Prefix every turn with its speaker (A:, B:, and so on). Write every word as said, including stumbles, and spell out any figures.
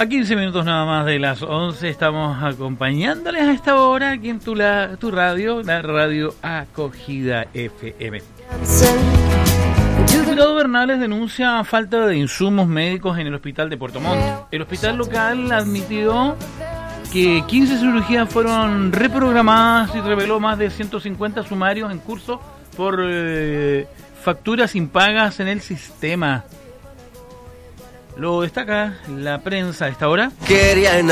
A: A quince minutos nada más de las once estamos acompañándoles a esta hora aquí en tu, la, tu radio, la radio Acogida F M. El diputado Bernales denuncia falta de insumos médicos en el hospital de Puerto Montt. El hospital local admitió que quince cirugías fueron reprogramadas y reveló más de ciento cincuenta sumarios en curso por eh, facturas impagas en el sistema. Lo destaca la prensa a esta hora.
B: Querían